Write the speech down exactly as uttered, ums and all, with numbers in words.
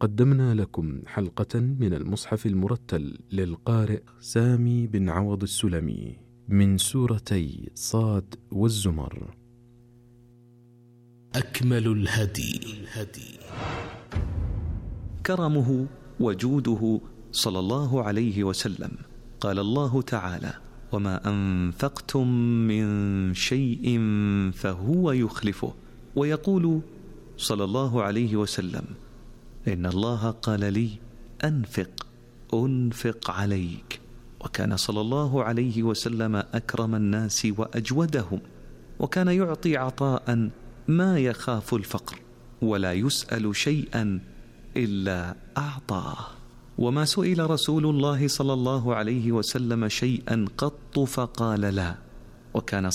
قدمنا لكم حلقة من المصحف المرتل للقارئ سامي بن عوض السلمي من سورتي صاد والزمر. أكمل الهدي كرمه وجوده صلى الله عليه وسلم. قال الله تعالى: وما أنفقتم من شيء فهو يخلفه. ويقول صلى الله عليه وسلم: إن الله قال لي أنفق أنفق عليك. وكان صلى الله عليه وسلم أكرم الناس وأجودهم، وكان يعطي عطاء ما يخاف الفقر ولا يسأل شيئا إلا أعطاه. وما سئل رسول الله صلى الله عليه وسلم شيئا قط فقال لا. وكان